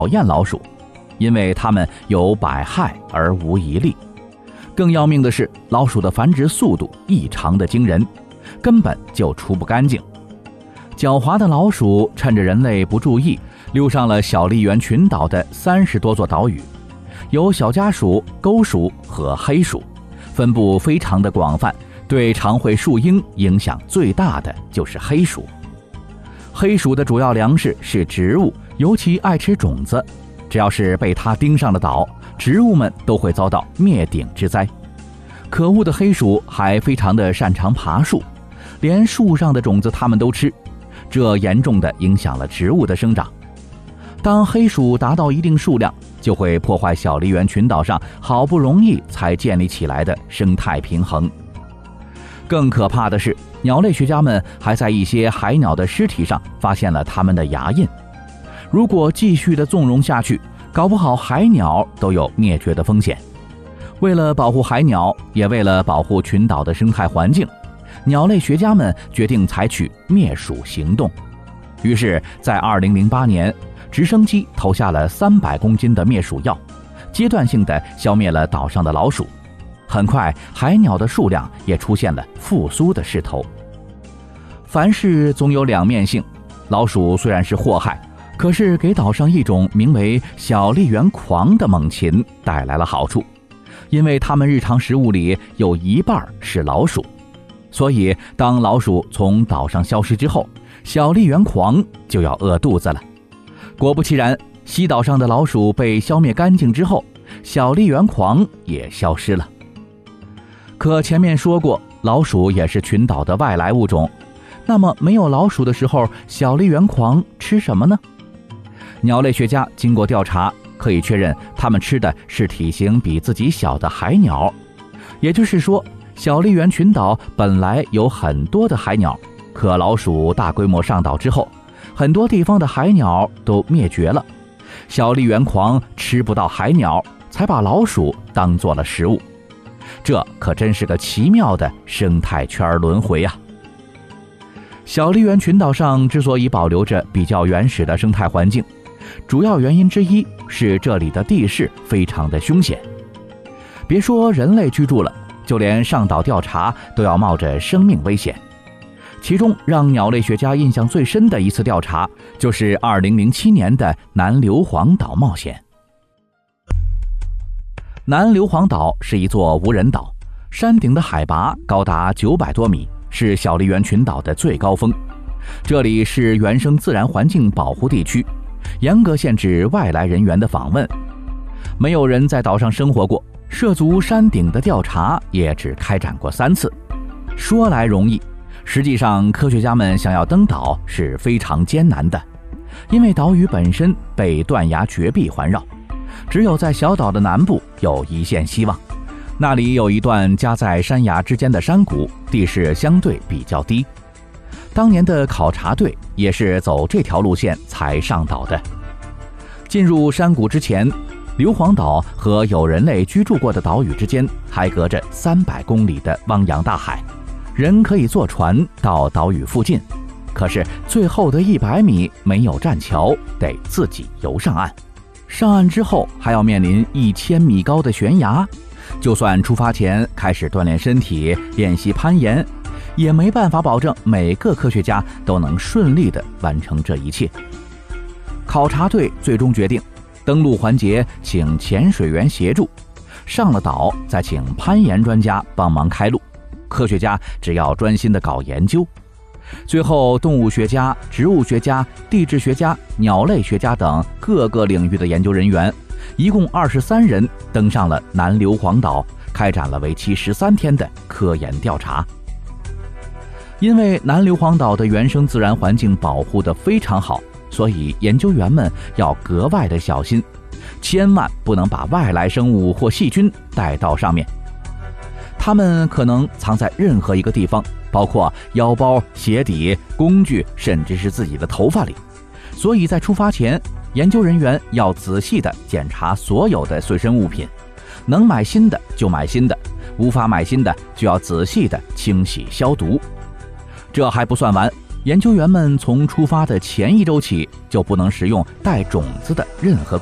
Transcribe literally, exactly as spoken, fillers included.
厌老鼠，因为它们有百害而无一利。更要命的是，老鼠的繁殖速度异常的惊人，根本就除不干净。狡猾的老鼠趁着人类不注意，溜上了小笠原群岛的三十多座岛屿，有小家鼠、沟鼠和黑鼠，分布非常的广泛。对长喙树鹰影响最大的就是黑鼠。黑鼠的主要粮食是植物，尤其爱吃种子。只要是被它盯上了岛，植物们都会遭到灭顶之灾。可恶的黑鼠还非常的擅长爬树，连树上的种子它们都吃，这严重的影响了植物的生长。当黑鼠达到一定数量，就会破坏小笠原群岛上好不容易才建立起来的生态平衡。更可怕的是，鸟类学家们还在一些海鸟的尸体上发现了它们的牙印。如果继续的纵容下去，搞不好海鸟都有灭绝的风险。为了保护海鸟，也为了保护群岛的生态环境，鸟类学家们决定采取灭鼠行动。于是在二零零八年，直升机投下了三百公斤的灭鼠药，阶段性地消灭了岛上的老鼠。很快，海鸟的数量也出现了复苏的势头。凡事总有两面性，老鼠虽然是祸害，可是给岛上一种名为小笠原狂的猛禽带来了好处，因为它们日常食物里有一半是老鼠。所以当老鼠从岛上消失之后，小笠原狂就要饿肚子了。果不其然，西岛上的老鼠被消灭干净之后，小笠原狂也消失了。可前面说过，老鼠也是群岛的外来物种，那么没有老鼠的时候，小笠原狂吃什么呢？鸟类学家经过调查，可以确认它们吃的是体型比自己小的海鸟。也就是说，小笠原群岛本来有很多的海鸟，可老鼠大规模上岛之后，很多地方的海鸟都灭绝了。小笠原狂吃不到海鸟，才把老鼠当做了食物。这可真是个奇妙的生态圈轮回啊！小笠原群岛上之所以保留着比较原始的生态环境，主要原因之一是这里的地势非常的凶险。别说人类居住了，就连上岛调查都要冒着生命危险。其中让鸟类学家印象最深的一次调查，就是二零零七年的南硫磺岛冒险。南硫磺岛是一座无人岛，山顶的海拔高达九百多米，是小笠原群岛的最高峰。这里是原生自然环境保护地区，严格限制外来人员的访问。没有人在岛上生活过，涉足山顶的调查也只开展过三次。说来容易，实际上科学家们想要登岛是非常艰难的，因为岛屿本身被断崖绝壁环绕，只有在小岛的南部有一线希望。那里有一段夹在山崖之间的山谷，地势相对比较低。当年的考察队也是走这条路线才上岛的。进入山谷之前，硫磺岛和有人类居住过的岛屿之间还隔着三百公里的汪洋大海，人可以坐船到岛屿附近，可是最后的一百米没有栈桥，得自己游上岸。上岸之后还要面临一千米高的悬崖，就算出发前开始锻炼身体，练习攀岩，也没办法保证每个科学家都能顺利地完成这一切。考察队最终决定，登陆环节请潜水员协助，上了岛再请攀岩专家帮忙开路，科学家只要专心地搞研究。最后，动物学家、植物学家、地质学家、鸟类学家等各个领域的研究人员，一共二十三人登上了南硫磺岛，开展了为期十三天的科研调查。因为南硫磺岛的原生自然环境保护得非常好，所以研究员们要格外的小心，千万不能把外来生物或细菌带到上面。它们可能藏在任何一个地方，包括腰包、鞋底、工具，甚至是自己的头发里。所以在出发前，研究人员要仔细地检查所有的随身物品，能买新的就买新的，无法买新的就要仔细地清洗消毒。这还不算完， 研究员们从出发的前一周起就不能食用带种子的任何